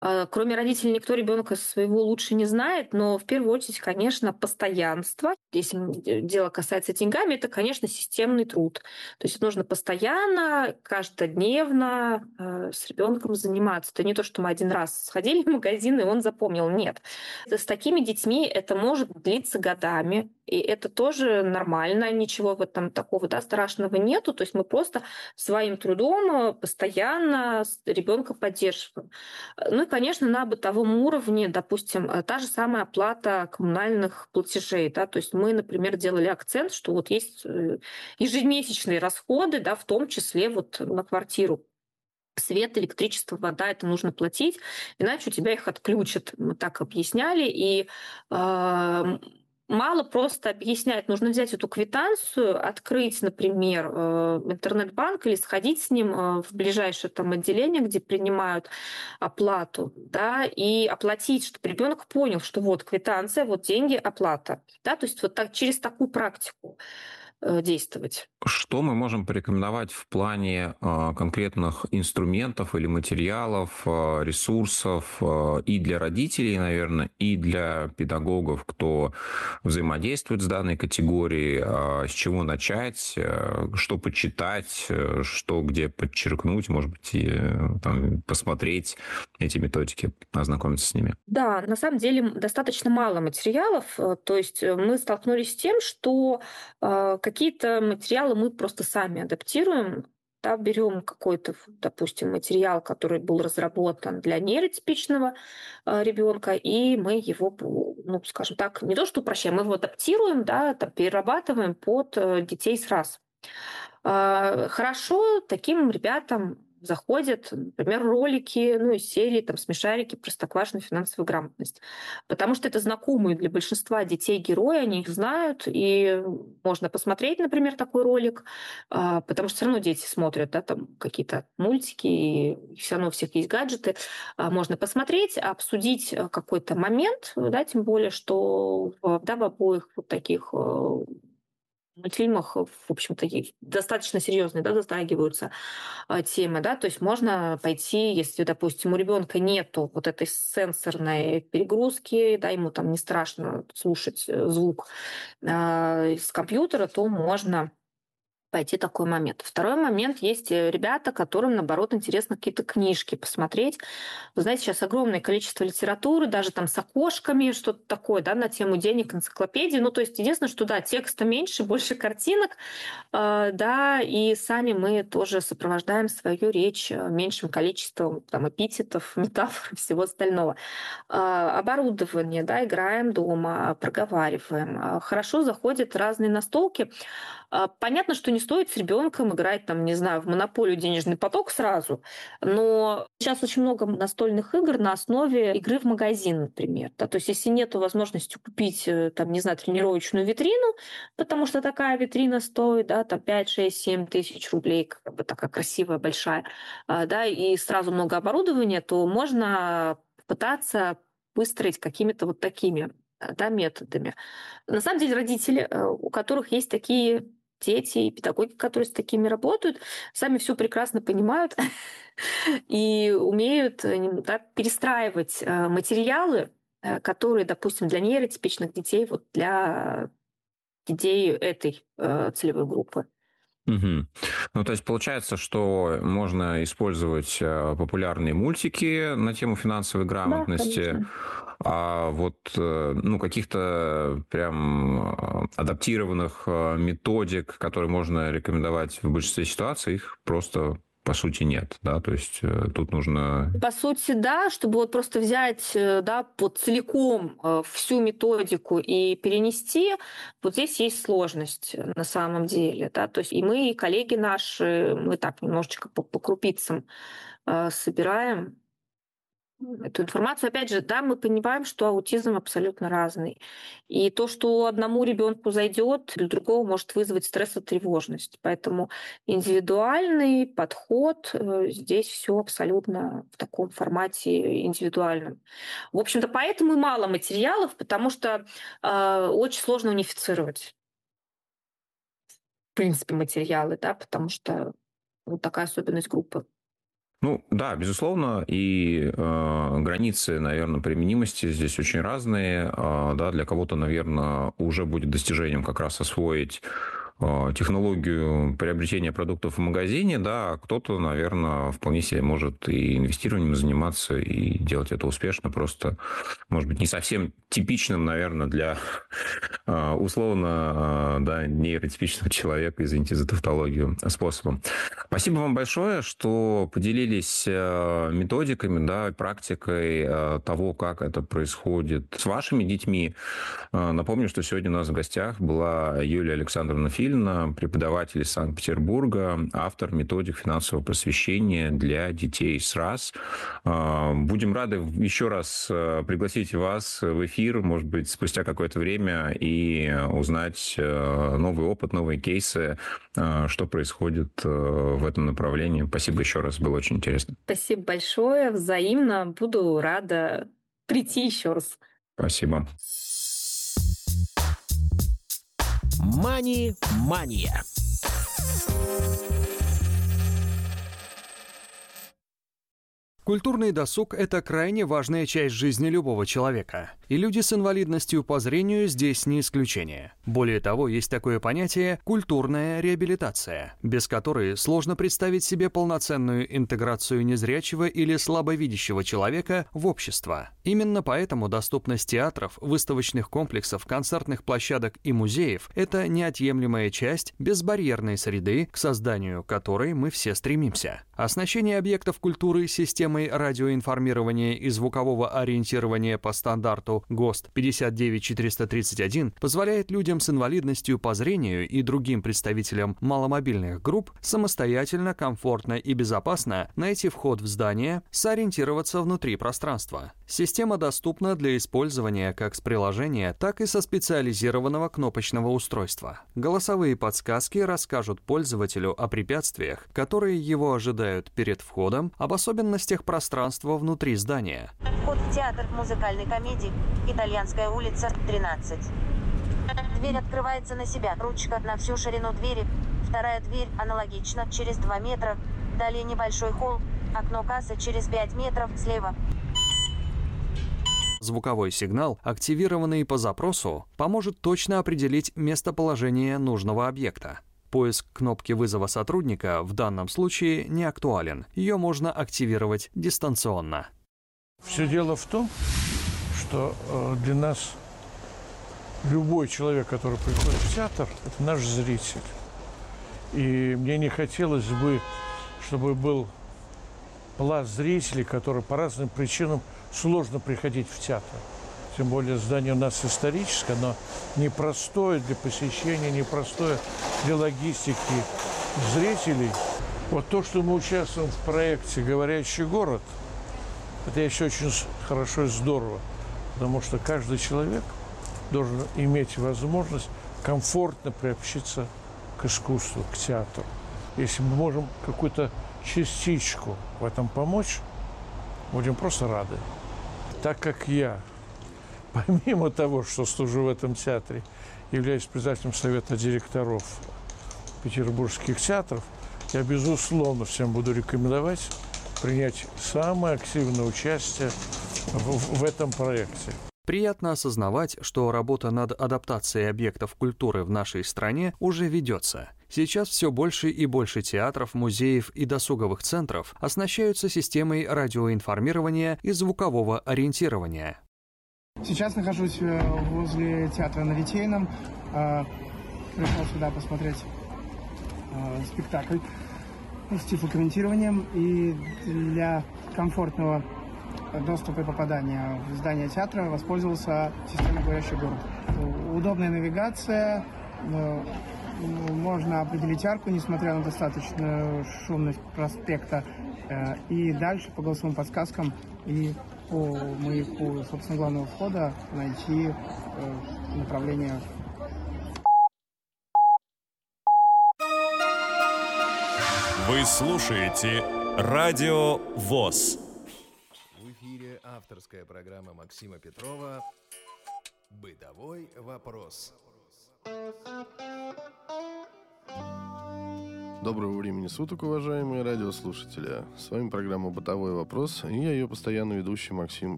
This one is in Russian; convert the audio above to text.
Кроме родителей никто ребенка своего лучше не знает, но в первую очередь, конечно, постоянство. Если дело касается деньгами, это, конечно, системный труд. То есть нужно постоянно, каждодневно с ребенком заниматься. Это не то, что мы один раз сходили в магазин, и он запомнил. Нет. С такими детьми это может длиться годами, и это тоже нормально, ничего в этом такого страшного нету. То есть мы просто своим трудом постоянно ребенка поддерживаем. Ну и, конечно, на бытовом уровне, допустим, та же самая оплата коммунальных платежей. Да, то есть мы, например, делали акцент, что вот есть ежемесячные расходы, да, в том числе вот на квартиру. Свет, электричество, вода, это нужно платить, иначе у тебя их отключат. Мы так объясняли. И мало просто объяснять. Нужно взять эту квитанцию, открыть, например, интернет-банк или сходить с ним в ближайшее там отделение, где принимают оплату, да, и оплатить, чтобы ребенок понял, что вот квитанция, вот деньги, оплата. Да, то есть вот так, через такую практику действовать. Что мы можем порекомендовать в плане конкретных инструментов или материалов, ресурсов и для родителей, наверное, и для педагогов, кто взаимодействует с данной категорией, с чего начать, что почитать, что где подчеркнуть, может быть, и, там, посмотреть эти методики, ознакомиться с ними? Да, на самом деле достаточно мало материалов. То есть мы столкнулись с тем, что какие-то материалы мы просто сами адаптируем. Да, берем какой-то, допустим, материал, который был разработан для нейротипичного ребенка, и мы его, ну, скажем так, не то что упрощаем, мы его адаптируем, да, там, перерабатываем под детей сразу. Хорошо таким ребятам заходят, например, ролики, ну, из серии там «Смешарики. Простоквашино. Финансовая грамотность». Потому что это знакомые для большинства детей герои, они их знают, и можно посмотреть, например, такой ролик, потому что все равно дети смотрят, да, там какие-то мультики, и все равно у всех есть гаджеты. Можно посмотреть, обсудить какой-то момент, да, тем более, что да, в обоих вот таких мультфильмах, в общем-то, достаточно серьезные, да, затрагиваются темы, да, то есть можно пойти, если, допустим, у ребенка нету вот этой сенсорной перегрузки, да, ему там не страшно слушать звук из компьютера, то можно пойти такой момент. Второй момент. Есть ребята, которым, наоборот, интересно какие-то книжки посмотреть. Вы знаете, сейчас огромное количество литературы, даже там с окошками, что-то такое, да, на тему денег, энциклопедии. Ну, то есть единственное, что, да, текста меньше, больше картинок, да, и сами мы тоже сопровождаем свою речь меньшим количеством там эпитетов, метафор и всего остального. Оборудование, да, играем дома, проговариваем. Хорошо заходят разные настолки. Понятно, что не стоит с ребенком играть, там, не знаю, в монополию денежный поток сразу, но сейчас очень много настольных игр на основе игры в магазин, например. Да? То есть если нет возможности купить, там, не знаю, тренировочную витрину, потому что такая витрина стоит, да, там 5, 6, 7 тысяч рублей, как бы такая красивая, большая, да, и сразу много оборудования, то можно пытаться выстроить какими-то вот такими да, методами. На самом деле родители, у которых есть такие дети и педагоги, которые с такими работают, сами все прекрасно понимают и умеют да, перестраивать материалы, которые, допустим, для нейротипичных детей, вот для детей этой целевой группы. Мгм. Ну, то есть получается, что можно использовать популярные мультики на тему финансовой Да, грамотности, конечно. а вот ну, каких-то прям адаптированных методик, которые можно рекомендовать в большинстве ситуаций, их просто по сути нет, да, то есть тут нужно... По сути, да, чтобы вот просто взять, да, вот целиком всю методику и перенести, вот здесь есть сложность на самом деле, да, то есть и мы, и коллеги наши, мы так немножечко по крупицам собираем эту информацию. Опять же, да, мы понимаем, что аутизм абсолютно разный. И то, что одному ребенку зайдет, для другого может вызвать стресс и тревожность. Поэтому индивидуальный подход здесь все абсолютно в таком формате индивидуальном. В общем-то, поэтому и мало материалов, потому что очень сложно унифицировать, в принципе, материалы, да, потому что вот такая особенность группы. Ну да, безусловно, и границы, наверное, применимости здесь очень разные. Да, для кого-то, наверное, уже будет достижением как раз освоить технологию приобретения продуктов в магазине, да, а кто-то, наверное, вполне себе может и инвестированием заниматься, и делать это успешно, просто, может быть, не совсем типичным, наверное, для условно, да, нейротипичного человека, извините за тавтологию, способом. Спасибо вам большое, что поделились методиками, да, практикой того, как это происходит с вашими детьми. Напомню, что сегодня у нас в гостях была Юлия Александровна Филина, преподаватель из Санкт-Петербурга, автор методик финансового просвещения для детей с РАС. Будем рады еще раз пригласить вас в эфир, может быть, спустя какое-то время, и узнать новый опыт, новые кейсы, что происходит в этом направлении. Спасибо еще раз, было очень интересно. Спасибо большое, взаимно. Буду рада прийти еще раз. Спасибо. Мани-мания. Культурный досуг – это крайне важная часть жизни любого человека. И люди с инвалидностью по зрению здесь не исключение. Более того, есть такое понятие «культурная реабилитация», без которой сложно представить себе полноценную интеграцию незрячего или слабовидящего человека в общество. Именно поэтому доступность театров, выставочных комплексов, концертных площадок и музеев – это неотъемлемая часть безбарьерной среды, к созданию которой мы все стремимся. Оснащение объектов культуры системой радиоинформирования и звукового ориентирования по стандарту ГОСТ 59431 позволяет людям с инвалидностью по зрению и другим представителям маломобильных групп самостоятельно, комфортно и безопасно найти вход в здание, сориентироваться внутри пространства. Система доступна для использования как с приложения, так и со специализированного кнопочного устройства. Голосовые подсказки расскажут пользователю о препятствиях, которые его ожидают перед входом, об особенностях пространства внутри здания. Вход в театр музыкальной комедии «Итальянская улица, 13». Дверь открывается на себя, ручка на всю ширину двери. Вторая дверь аналогично, через 2 метра. Далее небольшой холл, окно кассы через 5 метров слева. Звуковой сигнал, активированный по запросу, поможет точно определить местоположение нужного объекта. Поиск кнопки вызова сотрудника в данном случае не актуален. Ее можно активировать дистанционно. Все дело в том, что для нас любой человек, который приходит в театр, это наш зритель. И мне не хотелось бы, чтобы был пласт зрителей, которые по разным причинам сложно приходить в театр. Тем более здание у нас историческое, оно непростое для посещения, непростое для логистики зрителей. Вот то, что мы участвуем в проекте «Говорящий город», это еще очень хорошо и здорово, потому что каждый человек должен иметь возможность комфортно приобщиться к искусству, к театру. Если мы можем какую-то частичку в этом помочь, будем просто рады. Так как я, помимо того, что служу в этом театре, являюсь председателем совета директоров петербургских театров, я, безусловно, всем буду рекомендовать принять самое активное участие в этом проекте. Приятно осознавать, что работа над адаптацией объектов культуры в нашей стране уже ведется. Сейчас все больше и больше театров, музеев и досуговых центров оснащаются системой радиоинформирования и звукового ориентирования. Сейчас нахожусь возле театра на Литейном. Пришел сюда посмотреть спектакль с тифлокомментированием. И для комфортного доступа и попадания в здание театра воспользовался системой «Говорящий город». Удобная навигация, можно определить арку, несмотря на достаточную шумность проспекта. И дальше по голосовым подсказкам и по маяку, собственно, главного входа найти направление. Вы слушаете Радио ВОС. В эфире авторская программа Максима Петрова «Бытовой вопрос». Доброго времени суток, уважаемые радиослушатели. С вами программа «Бытовой вопрос», и я ее постоянный ведущий Максим